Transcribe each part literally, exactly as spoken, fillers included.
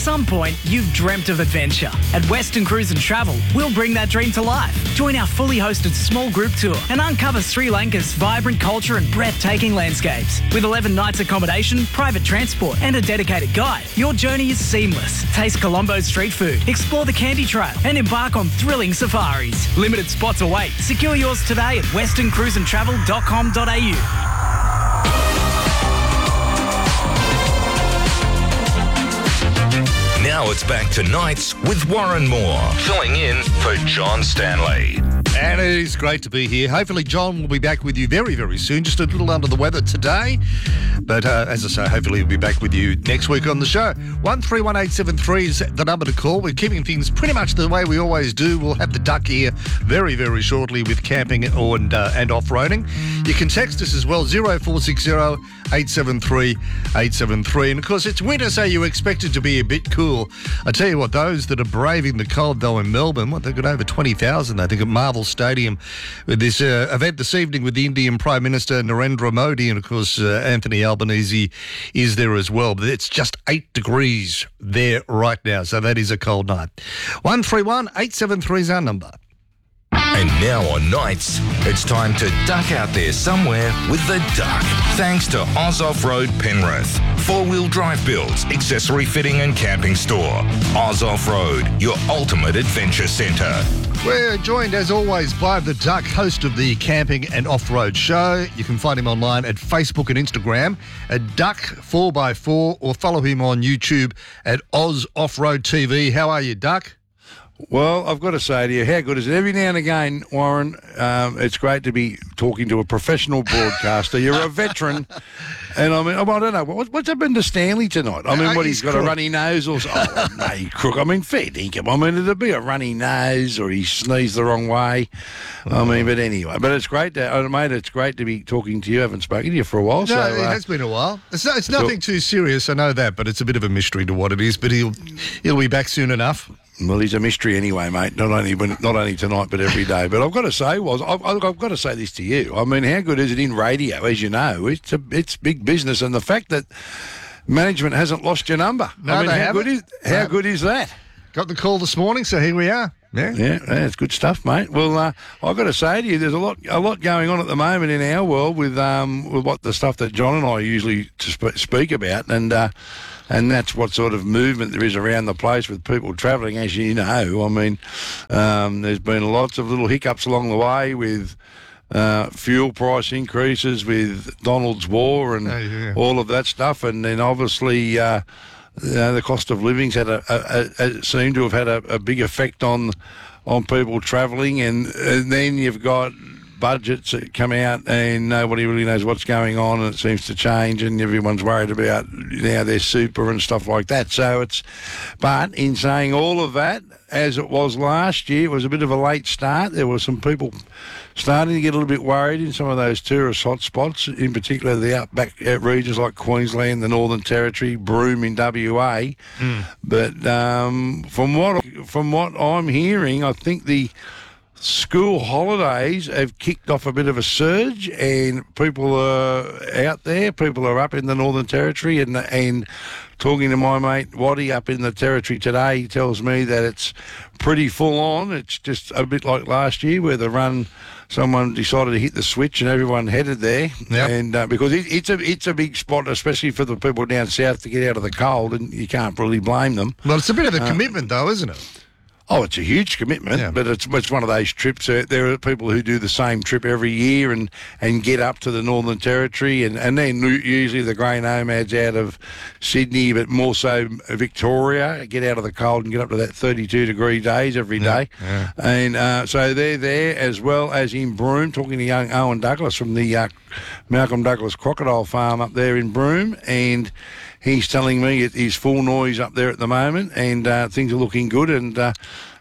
some point, you've dreamt of adventure. At Western Cruise and Travel, we'll bring that dream to life. Join our fully hosted small group tour and uncover Sri Lanka's vibrant culture and breathtaking landscapes. With eleven nights accommodation, private transport and a dedicated guide, your journey is seamless. Taste Colombo's street food, explore the Candy Trail and embark on thrilling safaris. Limited spots await. Secure yours today at western cruise and travel dot com dot a u. Now it's back to Nights with Warren Moore, filling in for John Stanley. And it is great to be here. Hopefully John will be back with you very, very soon. Just a little under the weather today. But uh, as I say, hopefully he'll be back with you next week on the show. one three one eight seven three is the number to call. We're keeping things pretty much the way we always do. We'll have the duck here very, very shortly with camping and, uh, and off-roading. You can text us as well, zero four six zero eight seven three eight seven three. And of course, it's winter, so you expect it to be a bit cool. I tell you what, those that are braving the cold, though, in Melbourne, what, they've got over twenty thousand, I think, at Marvel Stadium with this uh, event this evening with the Indian Prime Minister Narendra Modi, and of course uh, Anthony Albanese is there as well. But it's just eight degrees there right now, so that is a cold night. one three one eight seven three is our number. And now on Nights, it's time to duck out there somewhere with the duck. Thanks to Oz Off-Road Penrith. Four-wheel drive builds, accessory fitting and camping store. Oz Off-Road, your ultimate adventure centre. We're joined, as always, by the Duck, host of the Camping and Off-Road Show. You can find him online at Facebook and Instagram at Duck four by four, or follow him on YouTube at Oz Off-Road T V. How are you, Duck? Well, I've got to say to you, how good is it? Every now and again, Warren, um, it's great to be talking to a professional broadcaster. You're a veteran. And I mean, I don't know, what, what's happened to Stanley tonight? I mean, No, what, he's he's got crook. a runny nose or something? Oh, no, he crook. I mean, fair dinkum. I mean, it'd be a runny nose or he sneezed the wrong way. I mean, but anyway. But it's great to, uh, mate, it's great to be talking to you. I haven't spoken to you for a while. No, so, it uh, has been a while. It's, no, it's nothing too serious, I know that, but it's a bit of a mystery to what it is. But he'll he'll be back soon enough. Well, he's a mystery anyway, mate. Not only when, not only tonight, but every day. But I've got to say, was I've, I've got to say this to you. I mean, how good is it in radio? As you know, it's a, it's big business, and the fact that management hasn't lost your number. No, I mean, they how haven't. good is how No. good is that? Got the call this morning, so here we are. Yeah. Yeah, that's good stuff, mate. Well, uh, I've got to say to you, there's a lot, a lot going on at the moment in our world with um, with what the stuff that John and I usually to sp- speak about, and uh, and that's what sort of movement there is around the place with people travelling. As you know, I mean, um, there's been lots of little hiccups along the way with uh, fuel price increases, with Donald's war, and Oh, yeah. all of that stuff, and then obviously. Uh, Uh, the cost of living's had a, a, a, a seemed to have had a, a big effect on on people travelling, and, and then you've got budgets that come out and nobody really knows what's going on, and it seems to change, and everyone's worried about now their super and stuff like that. So it's, but in saying all of that, as it was last year, it was a bit of a late start. There were some people starting to get a little bit worried in some of those tourist hotspots, in particular the outback regions like Queensland, the Northern Territory, Broome in W A. Mm. But um, from what from what I'm hearing, I think the school holidays have kicked off a bit of a surge, and people are out there. People are up in the Northern Territory, and and talking to my mate Waddy up in the Territory today, he tells me that it's pretty full on. It's just a bit like last year where the run, someone decided to hit the switch and everyone headed there. Yep. And uh, because it, it's a it's a big spot, especially for the people down south to get out of the cold, and you can't really blame them. Well, it's a bit of a commitment, though, isn't it? Oh, it's a huge commitment, Yeah. but it's it's one of those trips. Uh, there are people who do the same trip every year and, and get up to the Northern Territory, and, and then usually the grey nomads out of Sydney, but more so Victoria, get out of the cold and get up to that thirty-two degree days every day. Yeah. And uh, so they're there, as well as in Broome, talking to young Owen Douglas from the uh, Malcolm Douglas Crocodile Farm up there in Broome, and he's telling me it is full noise up there at the moment, and uh, things are looking good. And uh,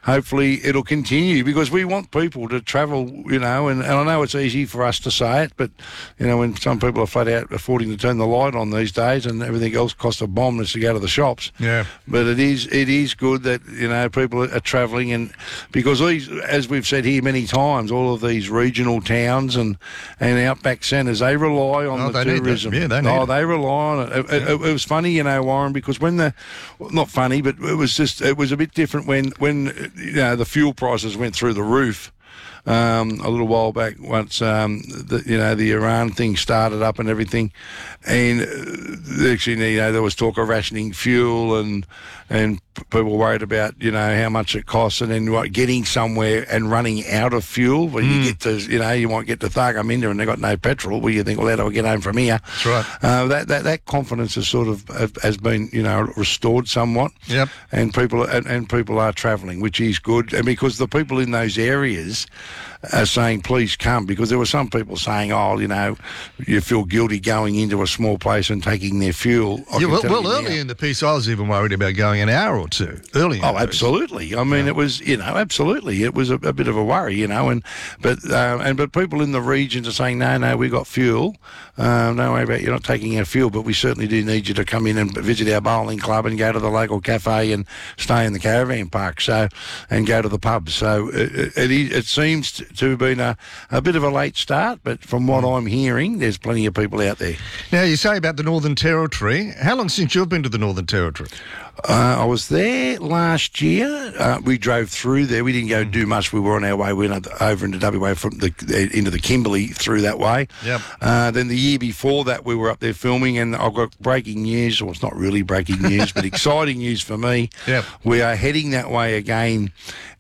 hopefully it'll continue, because we want people to travel, you know, and, and I know it's easy for us to say it, but, you know, when some people are flat out affording to turn the light on these days and everything else costs a bomb just to go to the shops. Yeah. But it is it is good that, you know, people are travelling, and because these, as we've said here many times, all of these regional towns and, and outback centres, they rely on Oh, the they need tourism. that. Yeah, they need oh, it. they rely on it. It, it. it was funny, you know, Warren, because when the, well, not funny, but it was just, it was a bit different when, when you know, the fuel prices went through the roof. Um, a little while back, once um, the, you know, the Iran thing started up and everything, and uh, actually, you know, there was talk of rationing fuel, and and people worried about, you know, how much it costs, and then what, getting somewhere and running out of fuel. Well, Mm. you get to, you know, you might get to Thargomindah and they've got no petrol. Well, you think, well, how do I get home from here? That's right. Uh, that, that that confidence has sort of has been, you know, restored somewhat. Yep. And people and, and people are travelling, which is good, and because the people in those areas are saying, please come, because there were some people saying, oh, you know, you feel guilty going into a small place and taking their fuel. I Yeah, can well, tell well you early now. in the piece, I was even worried about going an hour or two. Early in Oh, the piece. absolutely. I mean, it was, you know, absolutely. It was a, a bit of a worry, you know, and but uh, and but people in the regions are saying, no, no, we got fuel. Uh, don't worry about you not taking our fuel, but we certainly do need you to come in and visit our bowling club and go to the local cafe and stay in the caravan park. So, and go to the pub. So it it, it, is, it seems to have been a, a bit of a late start, but from what I'm hearing, there's plenty of people out there. Now, you say about the Northern Territory. How long since you've been to the Northern Territory? Uh, I was there last year. Uh, we drove through there. We didn't go do much. We were on our way. We went over into W A from the into the Kimberley through that way. Yep. Uh, then the year before that, we were up there filming, and I've got breaking news. Well, it's not really breaking news, but exciting news for me. Yep. We are heading that way again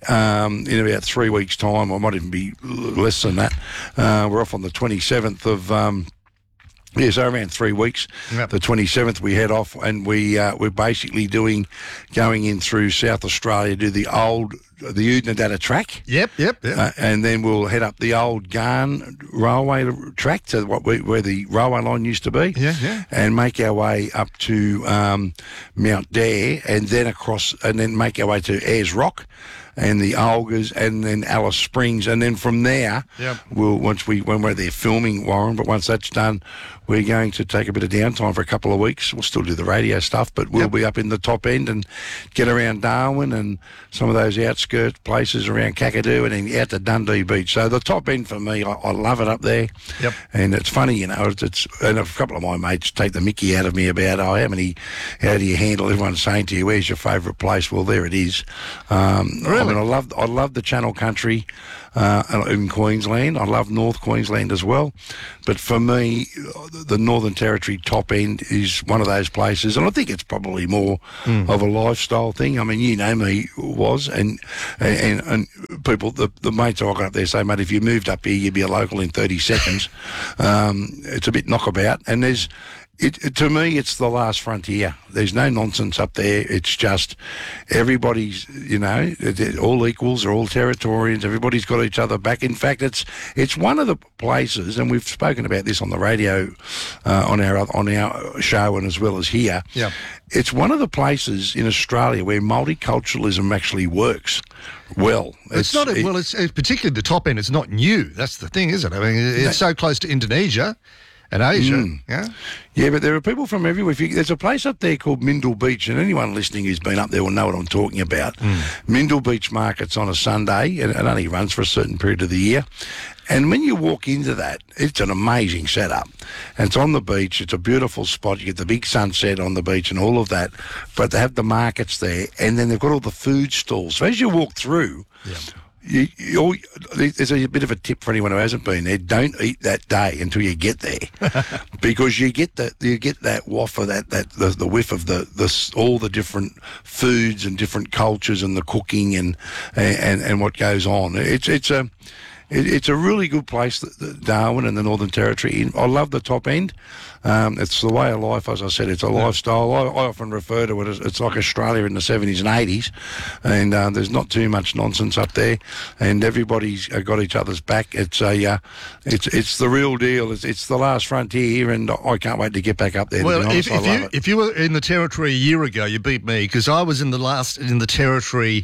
um, in about three weeks' time. I might even be less than that. Uh, we're off on the twenty-seventh of. Um, Yeah, so around three weeks. Yep. The twenty-seventh we head off, and we uh, we're basically doing going in through South Australia, do the old the Oodnadatta track. Yep, yep, yep. Uh, and then we'll head up the old Garn railway track to what we, where the railway line used to be. Yeah, yeah. And make our way up to um, Mount Dare, and then across, and then make our way to Ayers Rock, and the Olgas, and then Alice Springs, and then from there, Yep. we'll once we when we're there filming, Warren. But once that's done, we're going to take a bit of downtime for a couple of weeks. We'll still do the radio stuff, but we'll Yep. be up in the top end and get around Darwin and some of those outskirts places around Kakadu, and then out to Dundee Beach. So the top end for me, I, I love it up there. Yep. And it's funny, you know, it's, it's and a couple of my mates take the mickey out of me about, oh, how many, how do you handle everyone saying to you, where's your favourite place? Well, there it is. Um, Really? I mean, I love, I love the Channel Country uh, in Queensland. I love North Queensland as well. But for me, the Northern Territory top end is one of those places, and I think it's probably more Mm. of a lifestyle thing. I mean, you know me was, and and, and people, the, the mates I got up there say, mate, if you moved up here, you'd be a local in thirty seconds. Um, it's a bit knockabout, and there's. It, it, to me, it's the last frontier. There's no nonsense up there. It's just everybody's, you know, it, it, all equals, they're all Territorians. Everybody's got each other back. In fact, it's it's one of the places, and we've spoken about this on the radio, uh, on our on our show, and as well as here. Yeah. It's one of the places in Australia where multiculturalism actually works well. It's, not, it- well, it's, it's particularly the top end. It's not new. That's the thing, isn't it? I mean, it's so close to Indonesia and Asia. Mm. Yeah. Yeah, but there are people from everywhere. If you, there's a place up there called Mindle Beach, and anyone listening who's been up there will know what I'm talking about. Mindle Beach Market's on a Sunday, and it only runs for a certain period of the year. And when you walk into that, it's an amazing setup. And it's on the beach. It's a beautiful spot. You get the big sunset on the beach and all of that. But they have the markets there, and then they've got all the food stalls. So as you walk through, Yeah. you, you, all- there's a bit of a tip for anyone who hasn't been there. Don't eat that day until you get there, because you get that you get that waft of that that the, the whiff of the, the s- all the different foods and different cultures and the cooking and and and what goes on. It's it's a it, it's a really good place, the, the Darwin and the Northern Territory. I love the top end. Um, it's the way of life, as I said. It's a lifestyle. I, I often refer to it as it's like Australia in the seventies and eighties, and uh, there's not too much nonsense up there, and everybody's uh, got each other's back. It's a, uh, it's it's the real deal. It's, it's the last frontier, and I can't wait to get back up there. To Well, be honest. if, I if love you it. if you were in the Territory a year ago, you beat me, because I was in the last in the Territory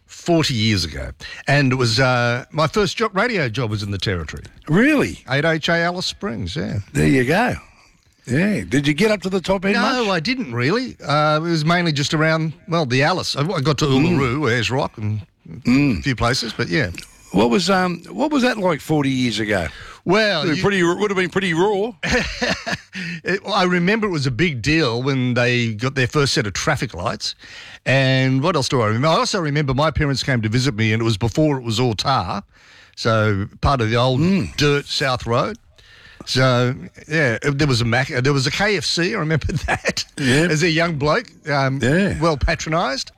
forty years ago. And it was uh, my first job, radio job was in the Territory. Really? eight H A Alice Springs, yeah. There you go. Yeah. Did you get up to the top end No, much? I didn't really. Uh, it was mainly just around, well, the Alice. I I got to Uluru, mm. Ayers Rock, and a few places, but yeah. What was um what was that like forty years ago? Well, It would, you- pretty, would have been pretty raw. It, I remember it was a big deal when they got their first set of traffic lights. And what else do I remember? I also remember my parents came to visit me, and it was before it was all tar. So part of the old dirt South Road. So, yeah, there was a Mac, there was a K F C, I remember that, Yeah. as a young bloke, um, Yeah. well patronised.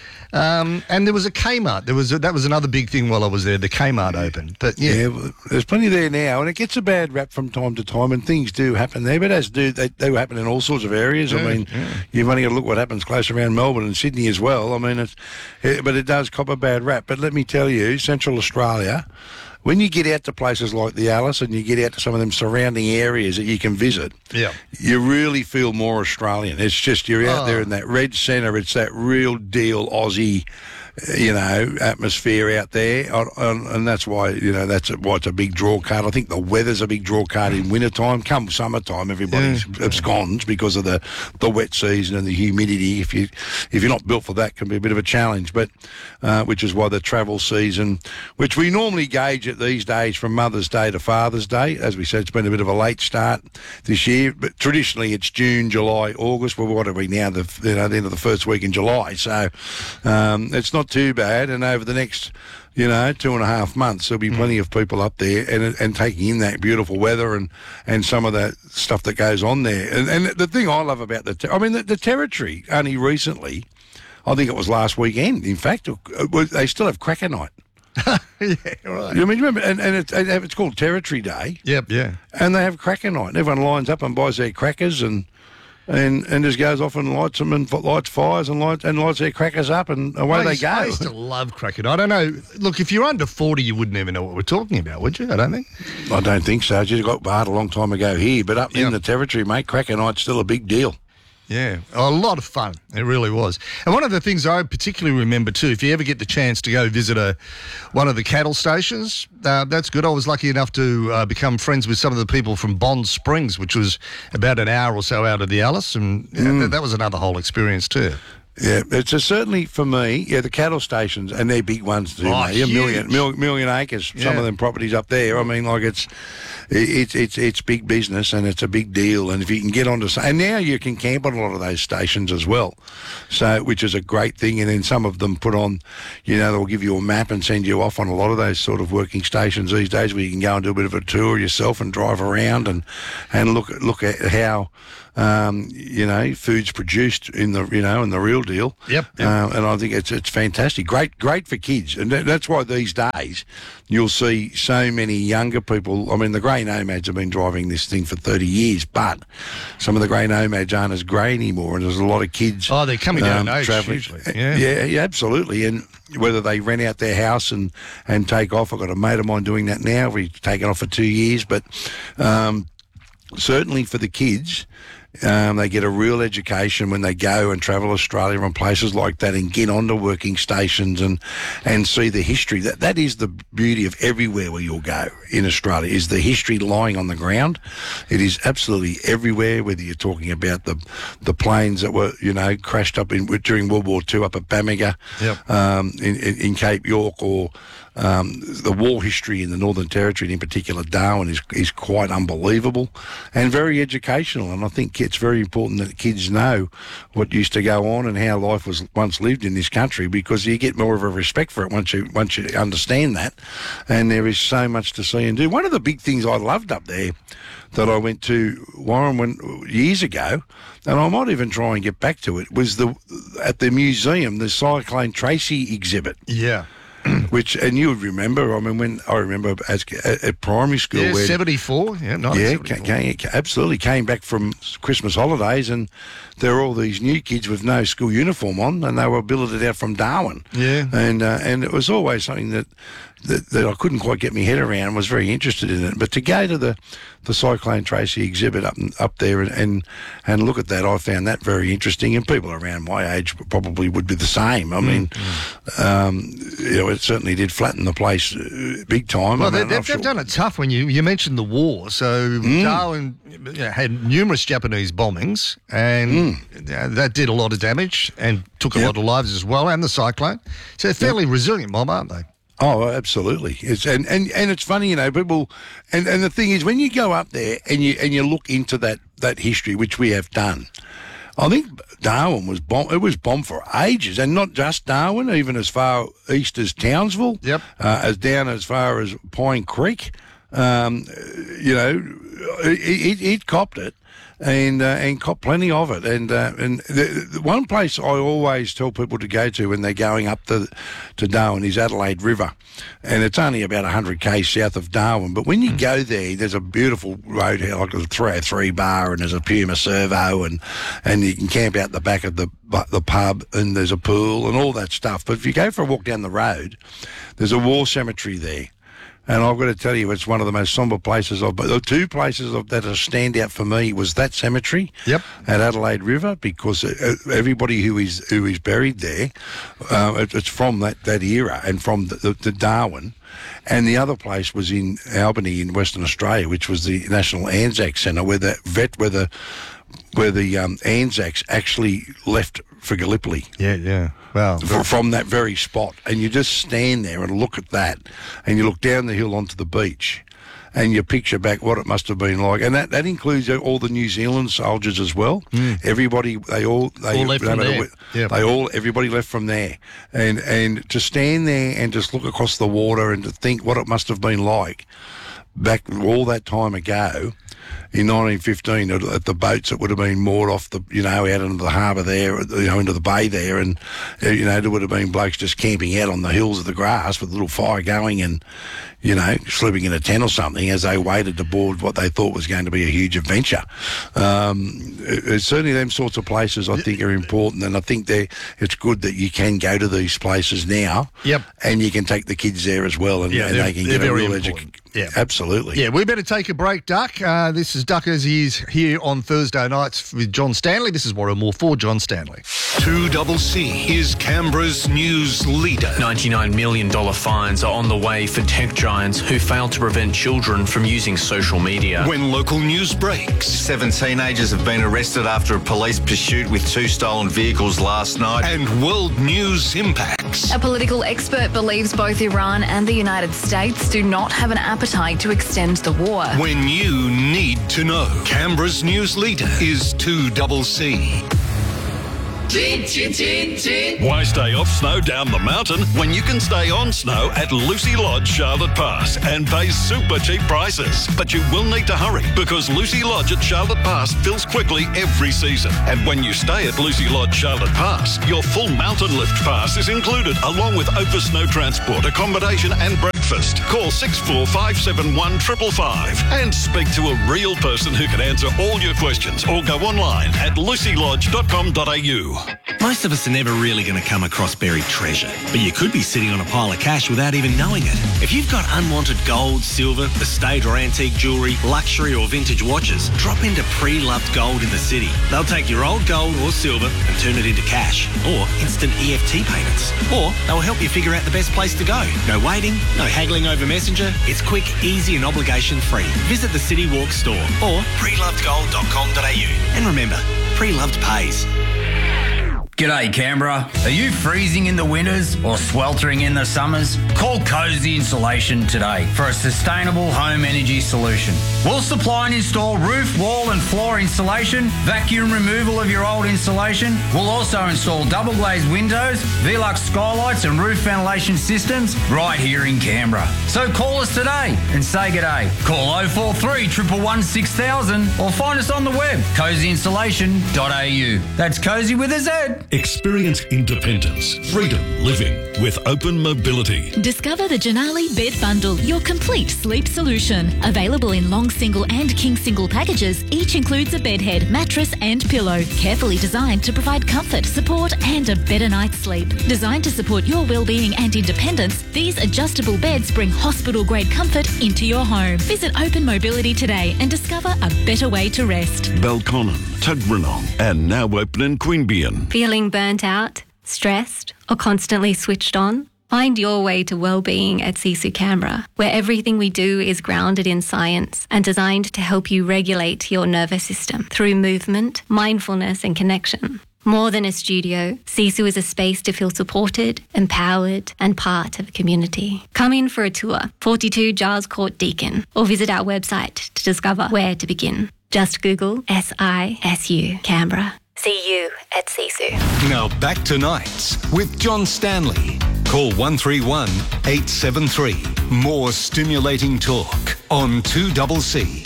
Um, and there was a Kmart. There was a, that was another big thing while I was there. The Kmart opened, but yeah, Yeah, well, there's plenty there now, and it gets a bad rap from time to time, and things do happen there, but as do they do happen in all sorts of areas. I mean, you've only got to look what happens close around Melbourne and Sydney as well. I mean, it's, it, but it does cop a bad rap. But let me tell you, Central Australia, when you get out to places like the Alice and you get out to some of them surrounding areas that you can visit, yeah. you really feel more Australian. It's just you're out Oh. there in that red centre. It's that real deal Aussie, uh, you know, atmosphere out there, and, and, and that's why you know that's why it's a big draw card. I think the weather's a big draw card in wintertime. Come summertime, everybody absconds because of the, the wet season and the humidity. If you if you're not built for that, it can be a bit of a challenge. But uh, which is why the travel season, which we normally gauge it these days from Mother's Day to Father's Day, as we said, it's been a bit of a late start this year. But traditionally, it's June, July, August. Well, what are we now? The you know the end of the first week in July. So um, it's not too bad. And over the next, you know, two and a half months, there'll be plenty of people up there and and taking in that beautiful weather and, and some of that stuff that goes on there. And, and the thing I love about the, ter- I mean, the, the Territory only recently, I think it was last weekend. In fact, it was, they still have Cracker Night. Yeah, right. I mean, remember, and, and it's, it's called Territory Day. Yep, yeah. And they have cracker night. And everyone lines up and buys their crackers and and, and just goes off and lights them and f- lights fires and lights and lights their crackers up and away I they used, go. I used to love cricket. I don't know. Look, if you're under forty, you wouldn't even know what we're talking about, would you? I don't think. I don't think so. I just got barred a long time ago here, but up Yeah. in the Territory, mate, cracker night's still a big deal. Yeah, a lot of fun. It really was. And one of the things I particularly remember too, if you ever get the chance to go visit a one of the cattle stations, uh, that's good. I was lucky enough to uh, become friends with some of the people from Bond Springs, which was about an hour or so out of the Alice, and yeah, th- that was another whole experience too. Yeah, it's a, certainly for me, yeah, the cattle stations, and they're big ones too, Oh, mate. A million, huge. mil, million acres, some Yeah. of them properties up there. I mean, like it's, it's it's it's big business and it's a big deal. And if you can get onto, s- and now you can camp on a lot of those stations as well, so which is a great thing. And then some of them put on, you know, they'll give you a map and send you off on a lot of those sort of working stations these days, where you can go and do a bit of a tour yourself and drive around and and look at look at how. Um, you know, food's produced in the, you know, in the real deal. Yep, yep. Uh, and I think it's it's fantastic, great, great for kids, and that, that's why these days you'll see so many younger people. I mean, the grey nomads have been driving this thing for thirty years, but some of the grey nomads aren't as grey anymore, and there's a lot of kids. Oh, they're coming down in age, travelling. hugely. Yeah. yeah, yeah, absolutely, and whether they rent out their house and and take off. I've got a mate of mine doing that now. We've taken off for two years, but um, certainly for the kids. Um, they get a real education when they go and travel Australia and places like that and get onto working stations and, and see the history. That that is the beauty of everywhere where you'll go in Australia, is the history lying on the ground. It is absolutely everywhere, whether you're talking about the the planes that were, you know, crashed up in during World War Two up at Bamaga, Yep. um, in, in, in Cape York, or Um, the war history in the Northern Territory, and in particular Darwin, is is quite unbelievable and very educational. And I think it's very important that kids know what used to go on and how life was once lived in this country, because you get more of a respect for it once you once you understand that. And there is so much to see and do. One of the big things I loved up there that I went to, Warren, when, years ago, and I might even try and get back to it, was the at the museum, the Cyclone Tracy exhibit. Yeah. which and you would remember. I mean, when I remember as at, at primary school, Yeah, where, seventy-four. Yeah, yeah, nineteen seventy-four. came, absolutely came back from Christmas holidays, and there were all these new kids with no school uniform on, and they were billeted out from Darwin. Yeah. and uh, and it was always something that, that that I couldn't quite get my head around. Was very interested in it, but to go to the the Cyclone Tracy exhibit up up there and, and and look at that, I found that very interesting. And people around my age probably would be the same. I mean, mm. um, you know, it certainly did flatten the place uh, big time. Well, I they, mean, they've, I'm sure- they've done it tough. When you, you mentioned the war, so Mm. Darwin you know, had numerous Japanese bombings, and Mm. uh, that did a lot of damage and took a Yep. lot of lives as well, and the cyclone. So they're fairly resilient mob, aren't they? Oh, absolutely. It's and, and, and it's funny, you know, people and, and the thing is when you go up there and you and you look into that, that history, which we have done, I think Darwin was bombed it was bombed for ages, and not just Darwin, even as far east as Townsville. Yep. Uh, as down as far as Pine Creek. Um, you know, it, it, it copped it. And uh, and caught plenty of it, and uh, and the, the one place I always tell people to go to when they're going up to to Darwin is Adelaide River, and it's only about one hundred k's south of Darwin. But when you mm. go there, there's a beautiful road here, like a three oh three bar, and there's a Puma Servo, and and you can camp out the back of the the pub, and there's a pool and all that stuff. But if you go for a walk down the road, there's a war cemetery there. And I've got to tell you, it's one of the most sombre places. I've, but the two places of, that are stand out for me was that cemetery Yep. at Adelaide River, because uh, everybody who is who is buried there, uh, it, it's from that, that era and from the, the, the Darwin. And the other place was in Albany in Western Australia, which was the National Anzac Centre, where the vet, where the where the um, Anzacs actually left for Gallipoli. Yeah, yeah. Wow. From, from that very spot. And you just stand there and look at that, and you look down the hill onto the beach, and you picture back what it must have been like. And that, that includes all the New Zealand soldiers as well. Mm. Everybody, they all... They, all left no from matter there. What, Yep. They all, everybody left from there. And, and to stand there and just look across the water and to think what it must have been like back all that time ago... In nineteen fifteen, at the boats that would have been moored off the, you know, out into the harbour there, you know, into the bay there, and, you know, there would have been blokes just camping out on the hills of the grass with a little fire going and, you know, sleeping in a tent or something as they waited to board what they thought was going to be a huge adventure. Um, it, it's certainly them sorts of places I think are important, and I think they it's good that you can go to these places now. Yep. And you can take the kids there as well, and, Yeah, and they're- they can they're get a very real important. education. Yeah. Absolutely. Yeah, we better take a break, Duck. Uh, this is Duck as he is here on Thursday nights with John Stanley. This is Warrior More for John Stanley. two C C is Canberra's news leader. ninety-nine million dollars fines are on the way for tech giants who fail to prevent children from using social media. When local news breaks, Seven teenagers have been arrested after a police pursuit with two stolen vehicles last night. and world news impacts. A political expert believes both Iran and the United States do not have an appetite to extend the war. When you need to know, Canberra's news leader is two C C. Why stay off snow down the mountain when you can stay on snow at Lucy Lodge Charlotte Pass and pay super cheap prices? But you will need to hurry because Lucy Lodge at Charlotte Pass fills quickly every season. And when you stay at Lucy Lodge Charlotte Pass, your full mountain lift pass is included along with over snow transport, accommodation and breakfast. Call six four five seven one five five five and speak to a real person who can answer all your questions, or go online at lucy lodge dot com dot a u. Most of us are never really going to come across buried treasure, but you could be sitting on a pile of cash without even knowing it. If you've got unwanted gold, silver, estate or antique jewellery, luxury or vintage watches, drop into Pre-Loved Gold in the city. They'll take your old gold or silver and turn it into cash or instant E F T payments. Or they'll help you figure out the best place to go. No waiting, no haggling over Messenger. It's quick, easy and obligation free. Visit the City Walk store or pre loved gold dot com dot a u. And remember, Pre-Loved pays. G'day Canberra. Are you freezing in the winters or sweltering in the summers? Call Cozy Insulation today for a sustainable home energy solution. We'll supply and install roof, wall and floor insulation, vacuum removal of your old insulation. We'll also install double glazed windows, Velux skylights and roof ventilation systems right here in Canberra. So call us today and say g'day. Call oh four three, one one one, six thousand or find us on the web, cozy insulation dot a u. That's Cozy with a Z. Experience independence, freedom living with open mobility. Discover the Janali Bed Bundle, your complete sleep solution. Available in long single and king single packages, each includes a bed head, mattress and pillow. Carefully designed to provide comfort, support and a better night's sleep. Designed to support your well-being and independence, these adjustable beds bring hospital-grade comfort into your home. Visit Open Mobility today and discover a better way to rest. Belconnen, Tuggeranong, and now open in Queanbeyan. Feeling burnt out, stressed, or constantly switched on? Find your way to well-being at Sisu Canberra, where everything we do is grounded in science and designed to help you regulate your nervous system through movement, mindfulness and connection. More than a studio, Sisu is a space to feel supported, empowered and part of a community. Come in for a tour, forty-two Giles Court, Deakin, or visit our website to discover where to begin. Just Google S I S U Canberra. See you at Sisu. Now back to Nights with John Stanley. Call one three one, eight seven three. More stimulating talk on two C C.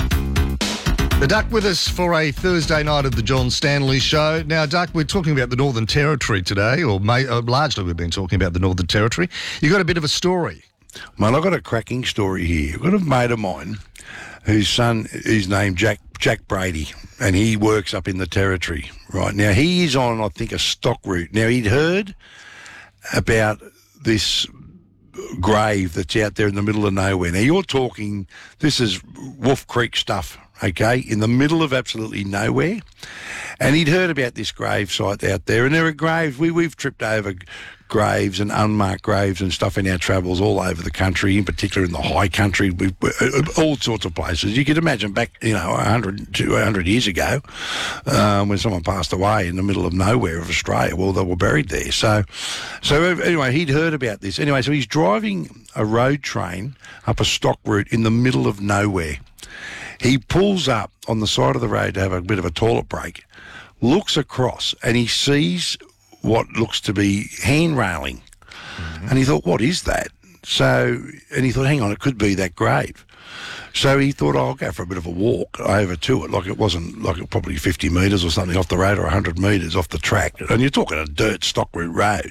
The Duck with us for a Thursday night of the John Stanley Show. Now, Duck, we're talking about the Northern Territory today, or may, uh, largely we've been talking about the Northern Territory. You've got a bit of a story. Mate, I've got a cracking story here. I've got a mate of mine whose son is named Jack Jack Brady, and he works up in the Territory right now. He is on, I think, a stock route. Now, he'd heard about this grave that's out there in the middle of nowhere. Now, you're talking, this is Wolf Creek stuff, okay, in the middle of absolutely nowhere. And he'd heard about this grave site out there, and there are graves, we, we've tripped over graves and unmarked graves and stuff in our travels all over the country, in particular in the high country, we, all sorts of places. You could imagine back, you know, one hundred, two hundred years ago, um, when someone passed away in the middle of nowhere of Australia, well, they were buried there. So, so anyway, he'd heard about this. Anyway, so he's driving a road train up a stock route in the middle of nowhere. He pulls up on the side of the road to have a bit of a toilet break, looks across, and he sees what looks to be hand railing. Mm-hmm. And he thought, what is that? So, and he thought, hang on, it could be that grave. So he thought, oh, I'll go for a bit of a walk over to it. Like it wasn't, like it probably fifty metres or something off the road, or one hundred metres off the track. And you're talking a dirt stock route road.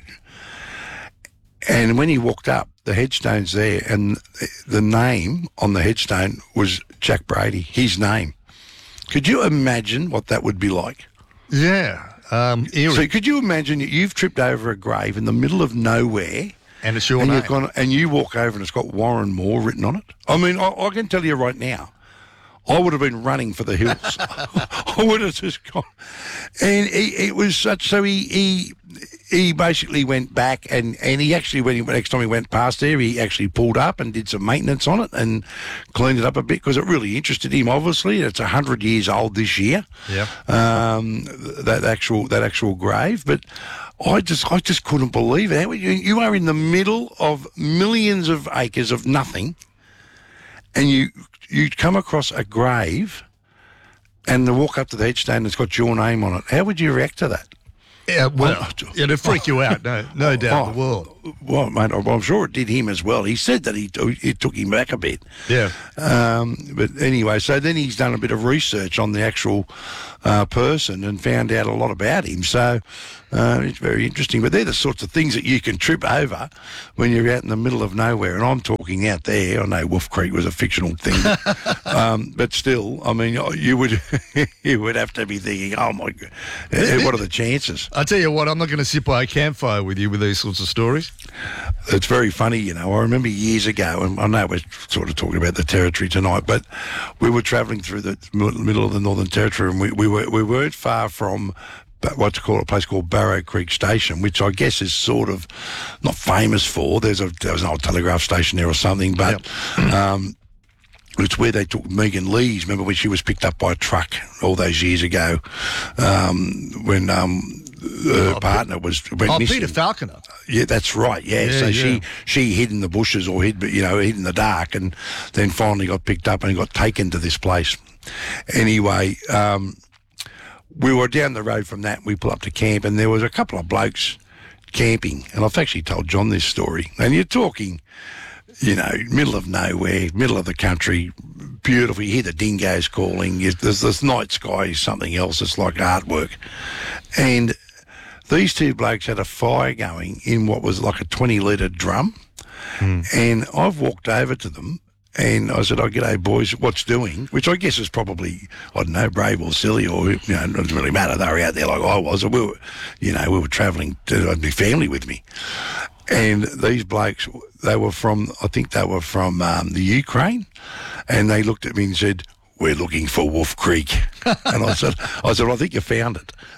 And when he walked up, the headstone's there, and the name on the headstone was Jack Brady, his name. Could you imagine what that would be like? Yeah. Um, so could you imagine that you've tripped over a grave in the middle of nowhere, and it's your and name, you've gone, and you walk over and it's got Warren Moore written on it? I mean, I, I can tell you right now, I would have been running for the hills. I would have just gone, and he, it was such. So he he he basically went back, and, and he actually, when he next time he went past there, he actually pulled up and did some maintenance on it and cleaned it up a bit, because it really interested him. Obviously, it's a hundred years old this year. Yeah. Um, that actual that actual grave, but I just I just couldn't believe it. You, you are in the middle of millions of acres of nothing, and you you come across a grave, and they walk up to the headstone that's got your name on it. How would you react to that? Yeah, well, it'd freak you out, no, no doubt in the world. Well, mate, I'm sure it did him as well. He said that he it took him back a bit. Yeah. Um, but anyway, so then he's done a bit of research on the actual uh, person and found out a lot about him. So uh, it's very interesting. But they're the sorts of things that you can trip over when you're out in the middle of nowhere. And I'm talking out there. I know Wolf Creek was a fictional thing, um, but still, I mean, you would you would have to be thinking, oh my God, what are the chances? I tell you what, I'm not going to sit by a campfire with you with these sorts of stories. It's very funny, you know. I remember years ago, and I know we're sort of talking about the Territory tonight, but we were travelling through the middle of the Northern Territory, and we, we were we weren't far from what's called a place called Barrow Creek Station, which I guess is sort of not famous for. There's a there was an old telegraph station there or something, but. Yep. Um, It's where they took Megan Lees. Remember when she was picked up by a truck all those years ago, um, when um, her oh, partner was went oh, missing. Peter Falconer. Yeah, that's right. Yeah, yeah so yeah. she she hid in the bushes or hid, you know, hid in the dark, and then finally got picked up and got taken to this place. Anyway, um, we were down the road from that. And we pulled up to camp, and there was a couple of blokes camping, and I've actually told John this story. And you're talking, you know, middle of nowhere, middle of the country, beautiful. You hear the dingoes calling. You, there's this night sky is something else. It's like artwork. And these two blokes had a fire going in what was like a twenty litre drum. Mm. And I've walked over to them and I said, oh, g'day, boys, what's doing? Which I guess is probably, I don't know, brave or silly or, you know, it doesn't really matter. They were out there like I was. And we were, you know, we were travelling, to, I had my family with me. And these blokes, they were from, I think they were from um, the Ukraine. And they looked at me and said, we're looking for Wolf Creek. And I said, I said, well, I think you found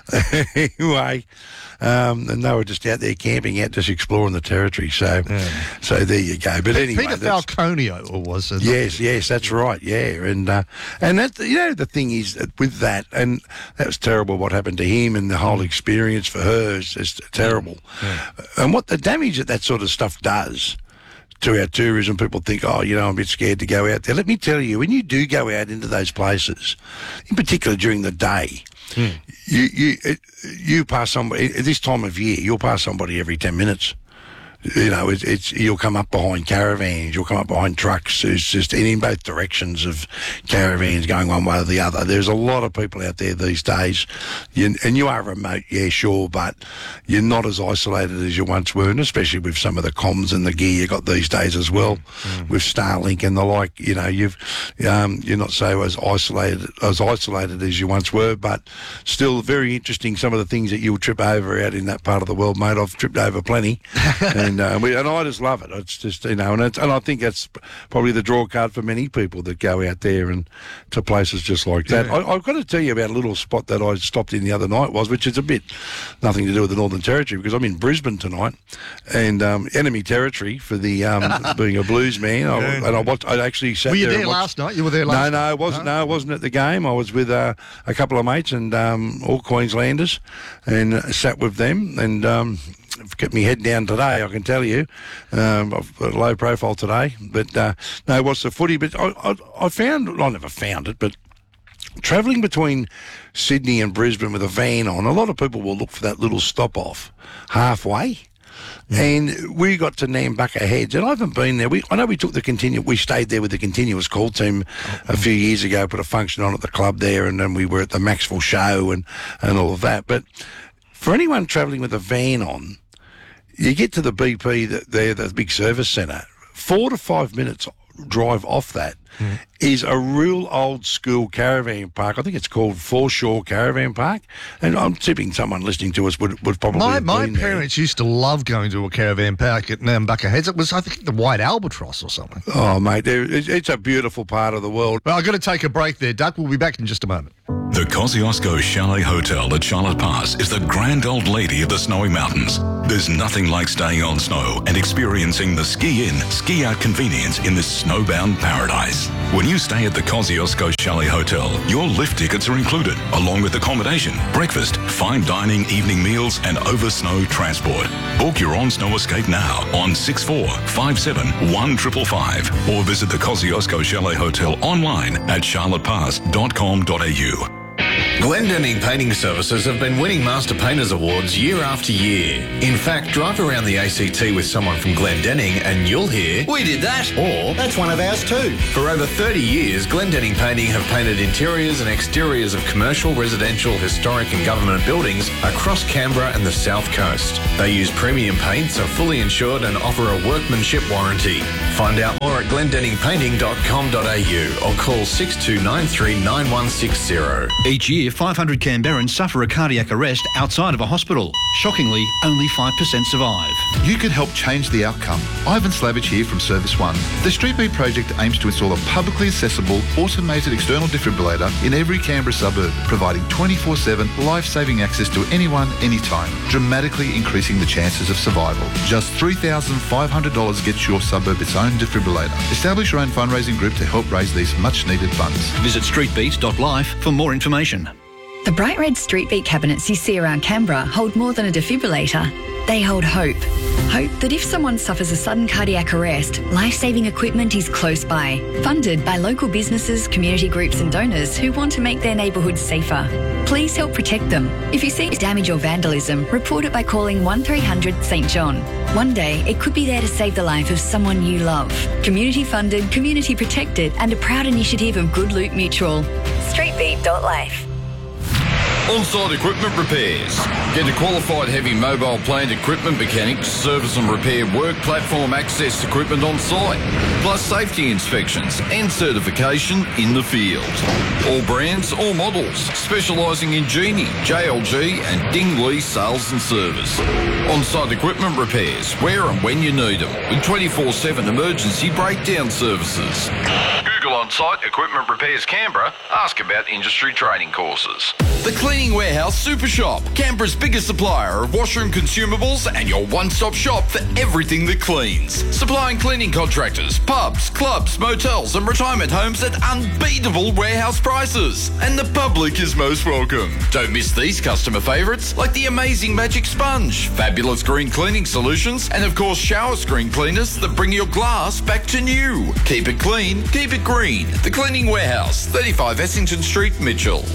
it. Anyway, um, and they were just out there camping out, just exploring the territory. So, yeah. so there you go. But anyway, Peter Falconio was it? Yes, yes, that's right. Yeah, and uh, and that, you know, the thing is that with that, and that was terrible what happened to him, and the whole experience for her is just terrible. Yeah. And what the damage that that sort of stuff does to our tourism, people think, oh, you know, I'm a bit scared to go out there. Let me tell you, when you do go out into those places, in particular during the day, mm. you you it, you pass somebody, at this time of year, you'll pass somebody every ten minutes. You know, it's, it's you'll come up behind caravans, you'll come up behind trucks. It's just and in both directions of caravans going one way or the other. There's a lot of people out there these days, you, and you are remote, yeah, sure, but you're not as isolated as you once were, and especially with some of the comms and the gear you got these days as well, mm. with Starlink and the like. You know, you've um, you're not so as isolated as isolated as you once were, but still very interesting. Some of the things that you'll trip over out in that part of the world, mate. I've tripped over plenty. and, And, uh, we, and I just love it. It's just, you know, and, it's, and I think that's probably the draw card for many people that go out there and to places just like that. Yeah. I, I've got to tell you about a little spot that I stopped in the other night, was, which is a bit nothing to do with the Northern Territory, because I'm in Brisbane tonight, and um, enemy territory for the um, being a Blues man. I, yeah. And I, watched, I actually sat were you there. there last night? You were there last no, night? No, no, I wasn't. No, I wasn't at the game. I was with uh, a couple of mates and um, all Queenslanders, and uh, sat with them and. Um, I've kept my head down today, I can tell you. Um, I've got a low profile today. But, uh, no, what's the footy? But I, I, I found, I never found it, but travelling between Sydney and Brisbane with a van on, a lot of people will look for that little stop-off halfway. Yeah. And we got to Nambucca Heads, and I haven't been there. We, I know we took the continu- we stayed there with the continuous call team a few years ago, put a function on at the club there, and then we were at the Maxwell show and, and all of that. But for anyone travelling with a van on, you get to the B P, there, the big service centre, four to five minutes drive off that mm. is a real old school caravan park. I think it's called Foreshore Caravan Park, and I'm tipping someone listening to us would, would probably my have my been parents there. used to love going to a caravan park at Nambucca Heads. It was, I think, the White Albatross or something. Oh, mate, it's a beautiful part of the world. Well, I've got to take a break there, Duck. We'll be back in just a moment. The Kosciuszko Chalet Hotel at Charlotte Pass is the grand old lady of the snowy mountains. There's nothing like staying on snow and experiencing the ski-in, ski-out convenience in this snowbound paradise. When you stay at the Kosciuszko Chalet Hotel, your lift tickets are included, along with accommodation, breakfast, fine dining, evening meals, and over-snow transport. Book your on-snow escape now on six four five seven one five five five or visit the Kosciuszko Chalet Hotel online at charlotte pass dot com dot a u. Glendenning Painting Services have been winning Master Painters Awards year after year. In fact, drive around the A C T with someone from Glendenning and you'll hear, "We did that," or "That's one of ours too." For over thirty years, Glendenning Painting have painted interiors and exteriors of commercial, residential, historic and government buildings across Canberra and the South Coast. They use premium paints, are fully insured and offer a workmanship warranty. Find out more at glendenning painting dot com dot a u or call six two nine three nine one six zero. Each year, five hundred Canberrans suffer a cardiac arrest outside of a hospital. Shockingly, only five percent survive. You can help change the outcome. Ivan Slavich here from Service One. The Street Beat project aims to install a publicly accessible, automated external defibrillator in every Canberra suburb, providing twenty-four seven life-saving access to anyone, anytime, dramatically increasing the chances of survival. Just three thousand five hundred dollars gets your suburb its own defibrillator. Establish your own fundraising group to help raise these much-needed funds. Visit street beat dot life for more information. The bright red Street Beat cabinets you see around Canberra hold more than a defibrillator. They hold hope. Hope that if someone suffers a sudden cardiac arrest, life-saving equipment is close by. Funded by local businesses, community groups and donors who want to make their neighbourhoods safer. Please help protect them. If you see damage or vandalism, report it by calling one three hundred St John. One day, it could be there to save the life of someone you love. Community funded, community protected and a proud initiative of Good Loot Mutual. street beat dot life. On-site equipment repairs. Get a qualified heavy mobile plant equipment mechanic to service and repair work platform access equipment on site, plus safety inspections and certification in the field. All brands, all models, specialising in Genie, J L G and Dingley sales and service. On-site equipment repairs, where and when you need them, with twenty-four seven emergency breakdown services. Google On-site Equipment Repairs Canberra. Ask about industry training courses. The Cleaning Warehouse Super Shop, Canberra's biggest supplier of washroom consumables and your one-stop shop for everything that cleans. Supplying cleaning contractors, pubs, clubs, motels and retirement homes at unbeatable warehouse prices. And the public is most welcome. Don't miss these customer favourites like the amazing Magic Sponge, fabulous green cleaning solutions and of course shower screen cleaners that bring your glass back to new. Keep it clean, keep it green. The Cleaning Warehouse, thirty-five Essington Street, Mitchell.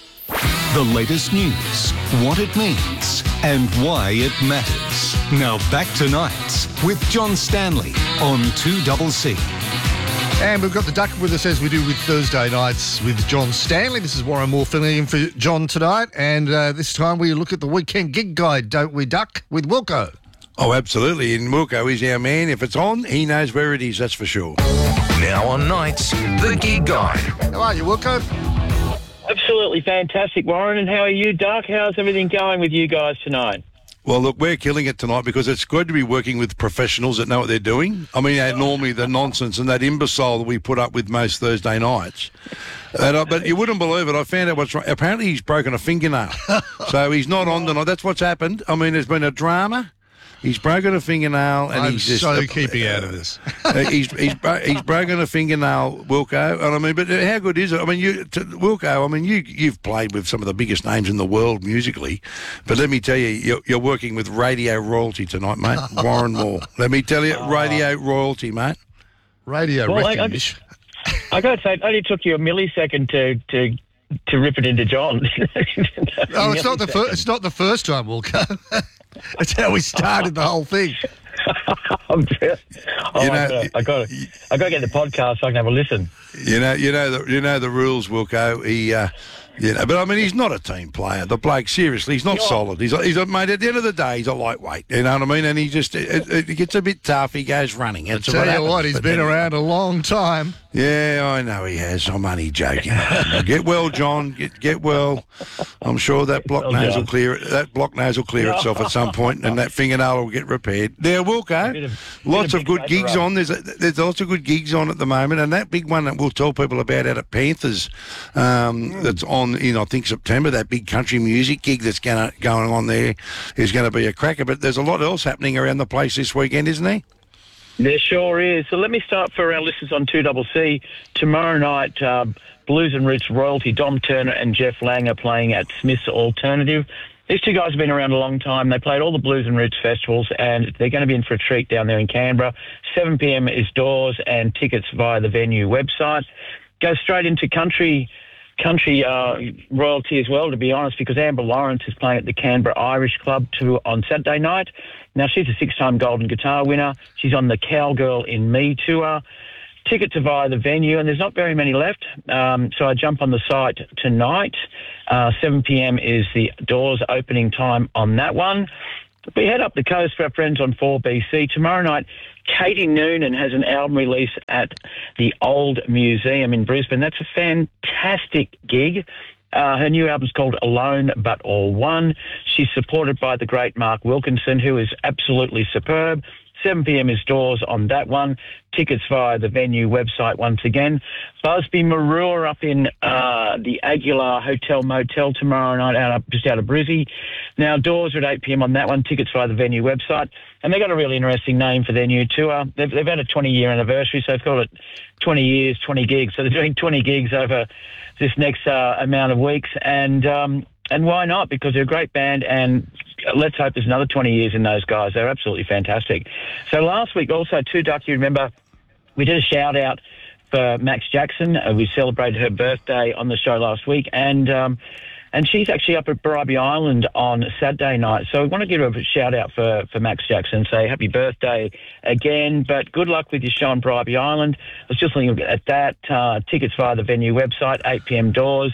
The latest news, what it means, and why it matters. Now back to Nights with John Stanley on two C C. And we've got the Duck with us as we do with Thursday nights with John Stanley. This is Warren Moore filling in for John tonight. And uh, this time we look at the weekend gig guide, don't we, Duck, with Wilco. Oh, absolutely. And Wilco is our man. If it's on, he knows where it is, that's for sure. Now on Nights, the Gig Guide. How are you, Wilco? Absolutely fantastic, Warren. And how are you, Duck? How's everything going with you guys tonight? Well, look, we're killing it tonight because it's good to be working with professionals that know what they're doing. I mean, uh, normally the nonsense and that imbecile that we put up with most Thursday nights. And, uh, but you wouldn't believe it. I found out what's wrong. Apparently he's broken a fingernail. So he's not on tonight. That's what's happened. I mean, there's been a drama. He's broken a fingernail, and I'm he's just so uh, keeping out of this. uh, he's he's he's broken a fingernail, Wilco. And I mean, but how good is it? I mean, you, to, Wilco. I mean, you you've played with some of the biggest names in the world musically, but let me tell you, you're, you're working with radio royalty tonight, mate. Warren Moore. Let me tell you, radio royalty, mate. Radio well, recognition. I, I, I got to say, it only took you a millisecond to to. to rip it into John. Oh, it's not the first. It's not the first time, Wilco. That's how we started the whole thing. oh, you know, I got to, I got to get the podcast so I can have a listen. You know, you know the, you know the rules, Wilco. He, uh, you know, but I mean, he's not a team player. The bloke, seriously, he's not You're... solid. He's, a, he's a mate. At the end of the day, he's a lightweight. You know what I mean? And he just, it, it gets a bit tough. He goes running. That's I tell what you happens. what, he's but been anyway. around a long time. Yeah, I know he has. I'm only joking. Get well, John. Get get well. I'm sure that block well, nose John. will clear it. That block nose will clear itself at some point, and that fingernail will get repaired. There, Wilco. Of, lots of, of good gigs up. on. There's a, there's lots of good gigs on at the moment, and that big one that we'll tell people about out at Panthers, um, mm. that's on in I think September. That big country music gig that's gonna going on there is going to be a cracker. But there's a lot else happening around the place this weekend, isn't there? There sure is. So let me start for our listeners on two C C. Tomorrow night, uh, Blues and Roots royalty, Dom Turner and Jeff Lang are playing at Smith's Alternative. These two guys have been around a long time. They played all the Blues and Roots festivals, and they're going to be in for a treat down there in Canberra. seven p.m. is doors, and tickets via the venue website. Go straight into country country uh, royalty as well, to be honest, because Amber Lawrence is playing at the Canberra Irish Club to, on Saturday night. Now, she's a six-time Golden Guitar winner. She's on the Cowgirl in Me tour. Tickets are via the venue, and there's not very many left. Um, so I jump on the site tonight. Uh, seven p.m. is the doors opening time on that one. We head up the coast for our friends on four B C. Tomorrow night, Katie Noonan has an album release at the Old Museum in Brisbane. That's a fantastic gig. Uh, her new album's called Alone But All One. She's supported by the great Mark Wilkinson, who is absolutely superb. seven p.m. is doors on that one. Tickets via the venue website once again. Busby Marua up in uh, the Aguilar Hotel Motel tomorrow night, out just out of Brizzy. Now, doors are at eight p.m. on that one. Tickets via the venue website. And they've got a really interesting name for their new tour. They've, they've had a twenty-year anniversary, so they've called it twenty years, twenty gigs. So they're doing twenty gigs over this next uh, amount of weeks. And um, and why not? Because they're a great band, and let's hope there's another twenty years in those guys. They're absolutely fantastic. So last week also, too, Duck, you remember, we did a shout-out for Max Jackson. Uh, we celebrated her birthday on the show last week, and um, and she's actually up at Bribie Island on Saturday night. So we want to give her a shout-out for, for Max Jackson, say happy birthday again, but good luck with your show on Bribie Island. I was just looking at that. Uh, tickets via the venue website, eight p.m. doors.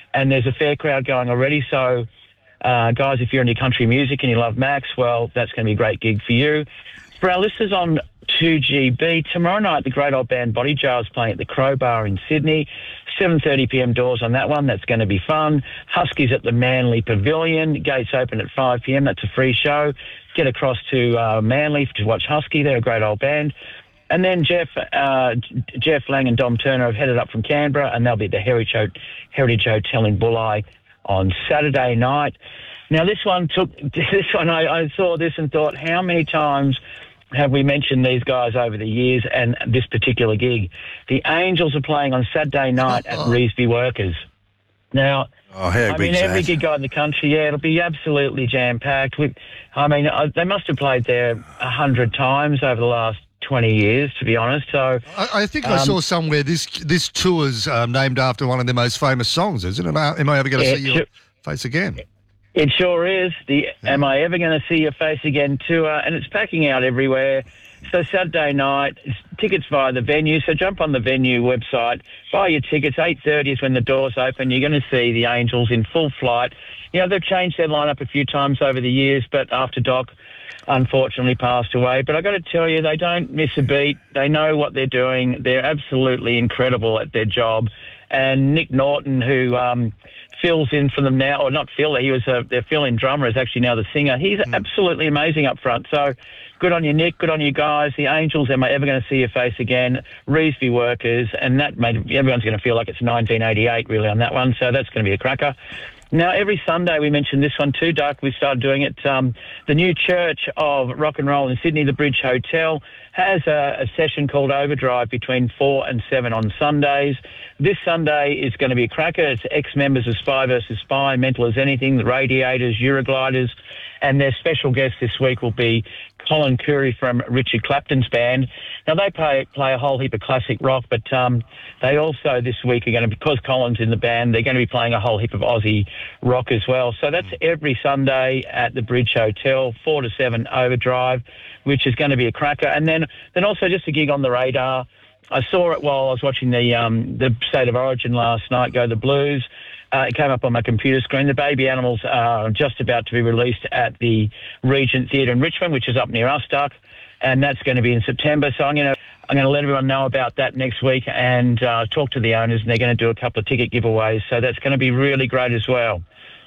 and there's a fair crowd going already. So, uh, guys, if you're into country music and you love Max, well, that's going to be a great gig for you. For our listeners on two G B, tomorrow night the great old band Body Jar is playing at the Crowbar in Sydney. seven thirty p m doors on that one. That's going to be fun. Huskies at the Manly Pavilion. Gates open at five p m. That's a free show. Get across to uh, Manly to watch Husky. They're a great old band. And then Jeff uh, Jeff Lang and Dom Turner have headed up from Canberra, and they'll be at the Heritage, Ho- Heritage Hotel in Bulli on Saturday night. Now, this one took... This one, I, I saw this and thought, how many times have we mentioned these guys over the years and this particular gig? The Angels are playing on Saturday night at Revesby Workers. Now, oh, how I mean, big's every that? gig in the country, yeah, it'll be absolutely jam-packed. With, I mean, uh, they must have played there a hundred times over the last twenty years, to be honest. So I, I think I um, saw somewhere this this tour's um, named after one of their most famous songs, isn't it? Am I, am I ever going to Yeah, see your sure. face again? It sure is. The Am I Ever Going to See Your Face Again tour, and it's packing out everywhere. So Saturday night, it's tickets via the venue. So jump on the venue website, buy your tickets. eight thirty is when the doors open. You're going to see the Angels in full flight. You know, they've changed their lineup a few times over the years, but after Doc unfortunately passed away. But I've got to tell you, they don't miss a beat. They know what they're doing. They're absolutely incredible at their job. And Nick Norton, who um, fills in for them now, or not Phil, he was a, their fill-in drummer, is actually now the singer. He's mm. absolutely amazing up front. So good on you, Nick. Good on you guys. The Angels, am I ever going to see your face again? Revesby Workers, and that made everyone's going to feel like it's nineteen eighty-eight really on that one. So that's going to be a cracker. Now, every Sunday, we mentioned this one too, Doug, we started doing it. Um, the new Church of Rock and Roll in Sydney, the Bridge Hotel, has a, a session called Overdrive between four and seven on Sundays. This Sunday is going to be a cracker. It's ex-members of Spy versus Spy, Mental as Anything, the Radiators, Eurogliders, and their special guest this week will be Colin Curry from Richard Clapton's band. Now, they play, play a whole heap of classic rock, but um, they also this week are going to, because Colin's in the band, they're going to be playing a whole heap of Aussie rock as well. So that's every Sunday at the Bridge Hotel, four to seven Overdrive, which is going to be a cracker. And then, then also just a gig on the radar. I saw it while I was watching the um, the State of Origin last night, Go the Blues. Uh, it came up on my computer screen. The Baby Animals are just about to be released at the Regent Theatre in Richmond, which is up near us, Duck, and that's going to be in September. So I'm going to I'm going to let everyone know about that next week and uh, talk to the owners, and they're going to do a couple of ticket giveaways. So that's going to be really great as well.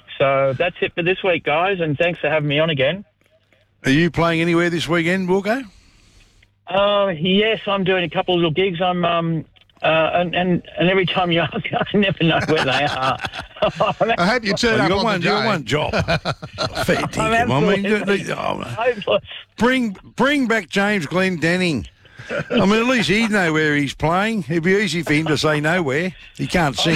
So that's it for this week, guys, and thanks for having me on again. Are you playing anywhere this weekend, Wilco? Uh, yes, I'm doing a couple of little gigs. I'm um, uh, and, and and every time you ask, I never know where they are. I hope you turn Oh, up you got on one, the you got day. one job. Fair dinkum. I mean, absolutely oh, hopeless. bring bring back James Glendenning. I mean, at least he'd know where he's playing. It'd be easy for him to say nowhere. He can't sing.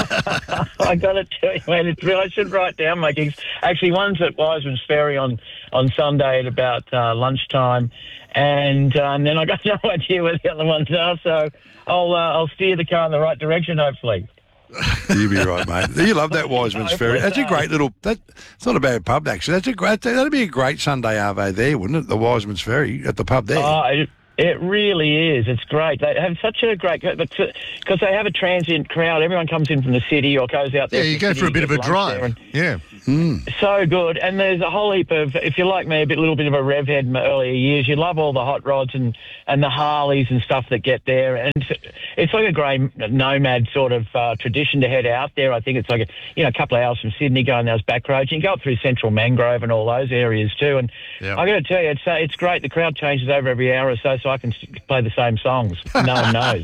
I got to tell you, man, it's real. I should write down my gigs. Actually, one's at Wiseman's Ferry on, on Sunday at about uh, lunchtime, and, uh, and then I got no idea where the other ones are. So I'll uh, I'll steer the car in the right direction, hopefully. You'll be right, mate. You love that Wiseman's Ferry. That's a great little. That it's not a bad pub actually. That's a great. That'd be a great Sunday arvo there, wouldn't it? The Wiseman's Ferry at the pub there. Oh, it, it really is. It's great. They have such a great because they have a transient crowd. Everyone comes in from the city or goes out there. Yeah, you go city for a to bit of get a lunch drive. there and- Yeah. Mm. So good, and there's a whole heap of, if you're like me, a bit, little bit of a rev head in my earlier years, you love all the hot rods and, and the Harleys and stuff that get there, and it's like a grey nomad sort of uh, tradition to head out there. I think it's like a, you know, a couple of hours from Sydney going those back roads. You can go up through Central Mangrove and all those areas too, and Yeah. I got to tell you, it's uh, it's great. The crowd changes over every hour or so, so I can s- play the same songs. No one knows.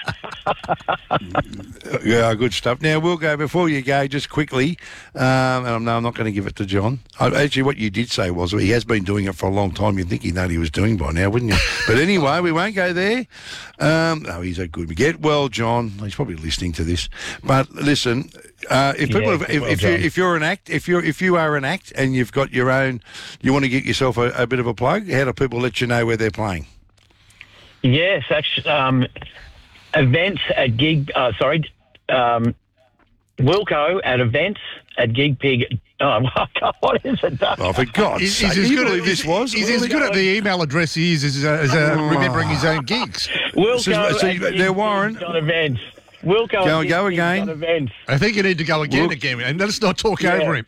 Yeah, good stuff. Now, we'll go, before you go, just quickly, um, and I'm, no, I'm not going to give it to John. I, actually, what you did say was, well, he has been doing it for a long time. You'd think he'd know what he was doing by now, wouldn't you? But anyway, we won't go there. Um, no, he's a good... Get well, John. He's probably listening to this. But listen, uh, if people, Yeah, have, get if, well, if, you, John. if you're an act, if you're if you are an act and you've got your own, you want to get yourself a, a bit of a plug, how do people let you know where they're playing? Yes, actually, um, events at gig. Uh, sorry, um, Wilco at events at Gig Pig. Oh, what is it? Oh, for God's He's, sake, he's as can you good believe at, this was? He's, he's as good at the email address he is as, uh, as uh, Oh. remembering his own gigs. Wilco So- so at you- Gig there, Warren. Pigs on events. Wilco Go, at go Gig again. Pigs events. I think you need to go again, Wil- again, and let's not talk Yeah. over him.